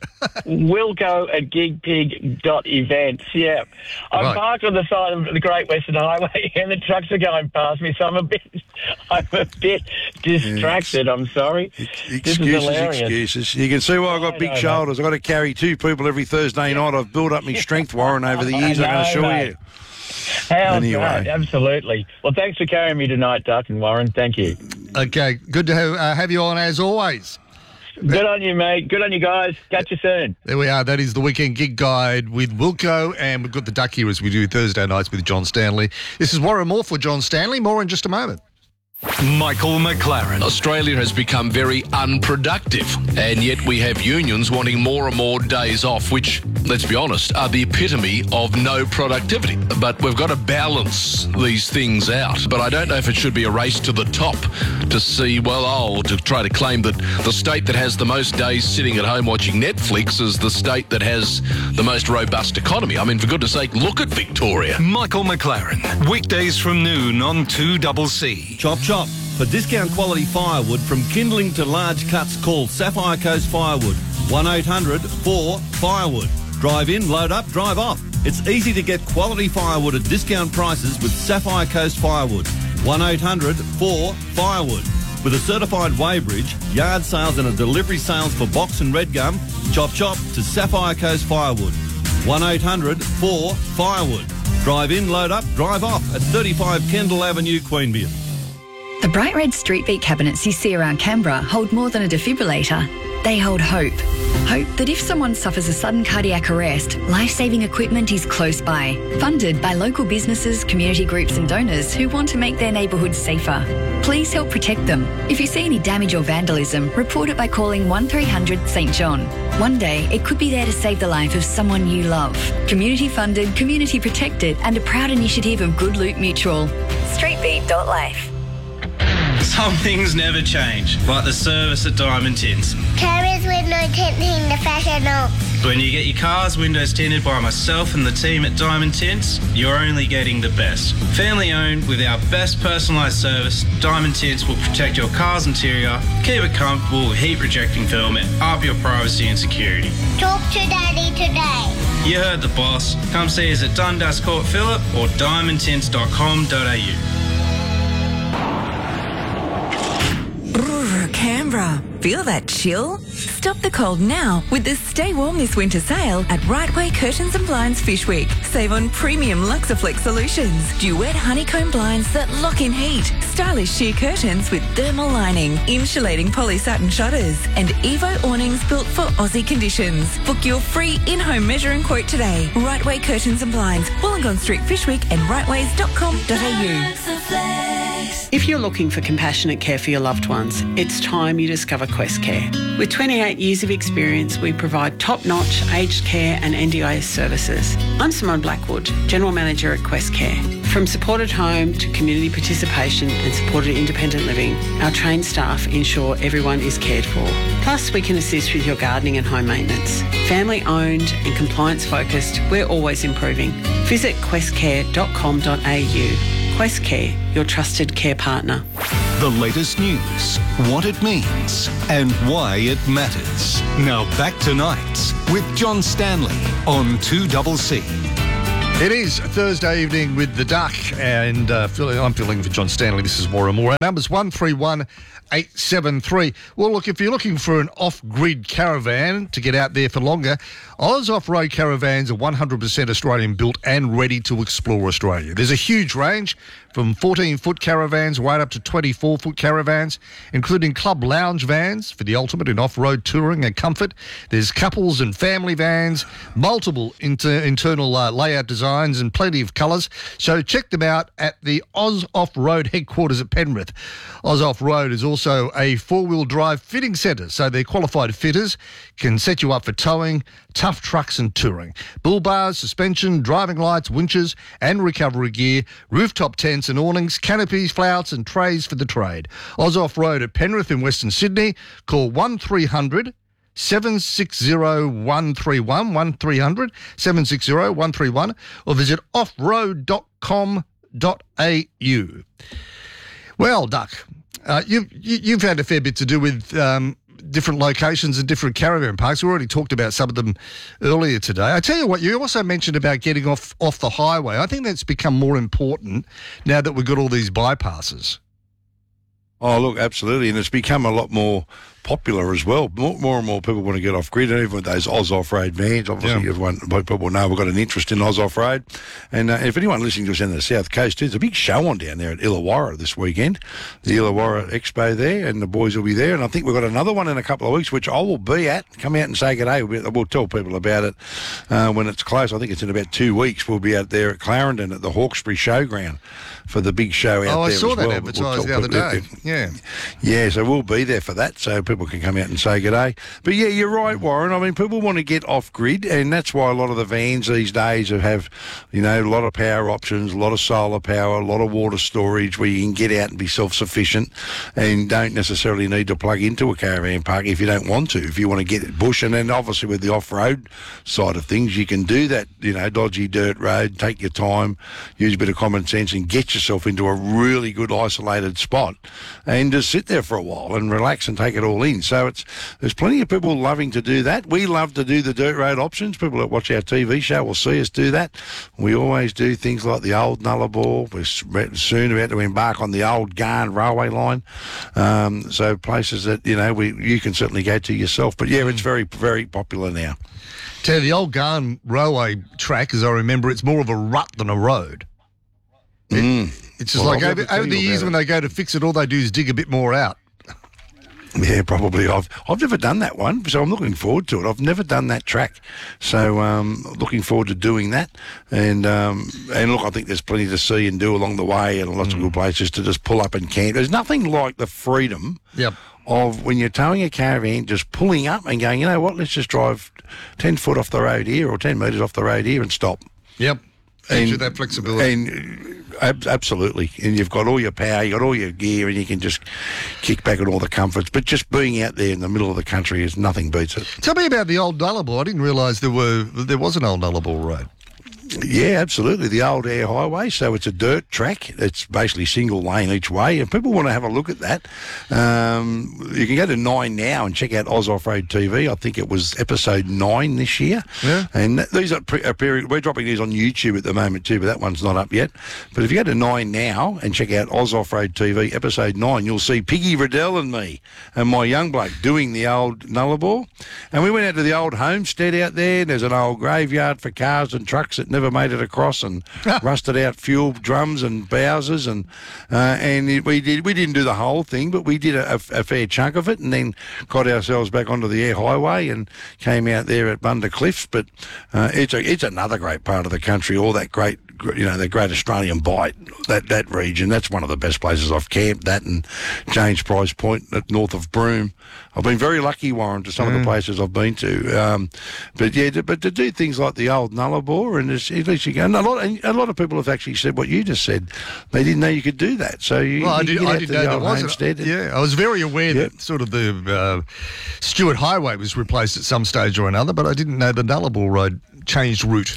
Wilco at gigpig dot events. Yeah. I'm Right. parked on the side of the Great Western Highway and the trucks are going past me, so I'm a bit, I'm a bit distracted. I'm sorry. This is Excuses, hilarious. excuses. You can see why I've got I big know, shoulders. I've got to carry two people every Thursday night. I've built up my strength, Warren, over the years, I can know, assure mate. you. How's Anyway. that? Absolutely. Well, thanks for carrying me tonight, Duck and Warren. Thank you. Okay, good to have, uh, have you on as always. Good on you, mate. Good on you guys. Catch you soon. There we are. That is the Weekend Gig Guide with Wilco, and we've got the Duck here as we do Thursday nights with John Stanley. This is Warren Moore for John Stanley. More in just a moment. Michael McLaren. Australia has become very unproductive, and yet we have unions wanting more and more days off, which, let's be honest, are the epitome of no productivity. But we've got to balance these things out. But I don't know if it should be a race to the top to see, well, oh, to try to claim that the state that has the most days sitting at home watching Netflix is the state that has the most robust economy. I mean, for goodness sake, look at Victoria. Michael McLaren, weekdays from noon on two C. Chop chop. For discount quality firewood from kindling to large cuts, call Sapphire Coast Firewood. one eight hundred four firewood. Drive in, load up, drive off. It's easy to get quality firewood at discount prices with Sapphire Coast Firewood. one eight hundred four firewood. With a certified weighbridge, yard sales and a delivery sales for box and red gum, chop chop to Sapphire Coast Firewood. one eight hundred four firewood. Drive in, load up, drive off at thirty-five Kendall Avenue, Queanbeyan. The bright red street beat cabinets you see around Canberra hold more than a defibrillator. They hold hope. Hope that if someone suffers a sudden cardiac arrest, life-saving equipment is close by. Funded by local businesses, community groups and donors who want to make their neighbourhoods safer. Please help protect them. If you see any damage or vandalism, report it by calling one three hundred St John. One day, it could be there to save the life of someone you love. Community funded, community protected and a proud initiative of Good Loot Mutual. streetbeat dot life. Some things never change, like the service at Diamond Tints. Carriers with no tinting the professional. When you get your car's windows tinted by myself and the team at Diamond Tints, you're only getting the best. Family owned with our best personalised service, Diamond Tints will protect your car's interior, keep it comfortable with heat rejecting film and up your privacy and security. Talk to Daddy today. You heard the boss. Come see us at Dundas Court Phillip or diamond tints dot com dot a u. Canberra. Feel that chill? Stop the cold now with the Stay Warm This Winter sale at Right Way Curtains and Blinds Fish Week. Save on premium Luxaflex solutions, duet honeycomb blinds that lock in heat, stylish sheer curtains with thermal lining, insulating poly satin shutters, and Evo awnings built for Aussie conditions. Book your free in-home measure and quote today. Right Way Curtains and Blinds, Wollongong Street Fish Week and rightways dot com dot a u. If you're looking for compassionate care for your loved ones, it's time you discover Quest Care. With twenty-eight years of experience, we provide top-notch aged care and N D I S services. I'm Simone Blackwood, General Manager at Quest Care. From supported home to community participation and supported independent living, our trained staff ensure everyone is cared for. Plus, we can assist with your gardening and home maintenance. Family owned and compliance focused, we're always improving. Visit quest care dot com dot a u. Quest Care, your trusted care partner. The latest news, what it means, and why it matters. Now back to Nights with John Stanley on two C. It is Thursday evening with the Duck, and uh, filling, I'm filling for John Stanley. This is more and more. Our number's one three one eight seven three. Well, look, if you're looking for an off-grid caravan to get out there for longer, Oz Off-Road Caravans are one hundred percent Australian built and ready to explore Australia. There's a huge range from fourteen-foot caravans right up to twenty-four-foot caravans, including club lounge vans for the ultimate in off-road touring and comfort. There's couples and family vans, multiple inter- internal uh, layout designs and plenty of colours. So check them out at the Oz Off-Road headquarters at Penrith. Oz Off-Road is also a four-wheel drive fitting centre, so their qualified fitters can set you up for towing, tough trucks and touring. Bull bars, suspension, driving lights, winches and recovery gear, rooftop tents and awnings, canopies, flouts and trays for the trade. Oz Off-Road at Penrith in Western Sydney. Call one three hundred seven six zero one three one, one three hundred seven six zero one three one, or visit off road dot com dot a u. Well, Duck, Uh, you, you, you've had a fair bit to do with um, different locations and different caravan parks. We already talked about some of them earlier today. I tell you what, you also mentioned about getting off, off the highway. I think that's become more important now that we've got all these bypasses. Oh, look, absolutely. And it's become a lot more popular as well. More, more and more people want to get off grid, and even with those Oz Off-Road vans, obviously, yeah. everyone, people know we've got an interest in Oz Off-Road. And uh, if anyone listening to us on the South Coast, too, there's a big show on down there at Illawarra this weekend, the Illawarra Expo there, and the boys will be there. And I think we've got another one in a couple of weeks, which I will be at. Come out and say good day. We'll, we'll tell people about it uh, when it's close. I think it's in about two weeks. We'll be out there at Clarendon at the Hawkesbury Showground for the big show out oh, there I saw as that well. advertised we'll the other day. Yeah. Yeah, so we'll be there for that, so people can come out and say good day. But yeah, you're right, Warren. I mean, people want to get off grid, and that's why a lot of the vans these days have, you know, a lot of power options, a lot of solar power, a lot of water storage where you can get out and be self-sufficient and don't necessarily need to plug into a caravan park if you don't want to, if you want to get it bush. And then obviously with the off-road side of things, you can do that, you know, dodgy dirt road, take your time, use a bit of common sense and get yourself into a really good isolated spot and just sit there for a while and relax and take it all in. So it's there's plenty of people loving to do that. We love to do the dirt road options. People that watch our T V show will see us do that. We always do things like the old Nullarbor. We're soon about to embark on the old Garn railway line. Um, so places that, you know, we you can certainly go to yourself. But yeah, it's very, very popular now. Tell you, the old Garn railway track, as I remember, it's more of a rut than a road. It, mm. It's just well, like over, over the years when they go to fix it, all they do is dig a bit more out. Yeah, probably. I've I've never done that one, so I'm looking forward to it. I've never done that track, so um, looking forward to doing that. And um, and look, I think there's plenty to see and do along the way, and lots mm. of good places to just pull up and camp. There's nothing like the freedom yep. of when you're towing a caravan, just pulling up and going, you know what, let's just drive ten foot off the road here or ten metres off the road here and stop. Yep. And that flexibility. And ab- absolutely. And you've got all your power, you've got all your gear, and you can just kick back on all the comforts. But just being out there in the middle of the country is nothing beats it. Tell me about the old Nullarbor. I didn't realise there were there was an old Nullarbor road. Yeah, absolutely. The old air highway. So it's a dirt track. It's basically single lane each way. And people want to have a look at that. Um, you can go to Nine now and check out Oz Off-Road T V. I think it was episode nine this year. Yeah. And these are pre- a period. We're dropping these on YouTube at the moment too, but that one's not up yet. But if you go to Nine now and check out Oz Off-Road T V episode nine, you'll see Piggy Riddell and me and my young bloke doing the old Nullarbor. And we went out to the old homestead out there. There's an old graveyard for cars and trucks that never made it across, and rusted out fuel drums and Bowsers, and uh, and it, we did we didn't do the whole thing, but we did a, a fair chunk of it, and then got ourselves back onto the air highway and came out there at Bunda Cliffs. But uh, it's a, it's another great part of the country, all that great, you know, the Great Australian Bight, that that region. That's one of the best places I've camped. That and James Price Point at north of Broome. I've been very lucky, Warren, to some mm. of the places I've been to. Um, but yeah, to, but to do things like the old Nullarbor, and it's, at least you go. And a lot, and a lot of people have actually said what you just said. They didn't know you could do that. So you, well, you I, did, get I out didn't to know the there old was. homestead. Yeah, I was very aware yep. that sort of the uh, Stewart Highway was replaced at some stage or another, but I didn't know the Nullarbor Road changed route.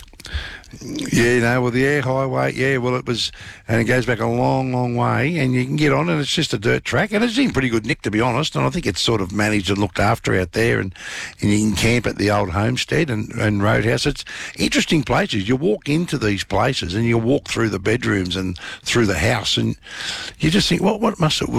Yeah, no, well, the air highway, yeah, well, it was, and it goes back a long, long way, and you can get on, and it's just a dirt track, and it's in pretty good nick, to be honest, and I think it's sort of managed and looked after out there, and, and you can camp at the old homestead and, and roadhouse. It's interesting places. You walk into these places, and you walk through the bedrooms and through the house, and you just think, well, what must it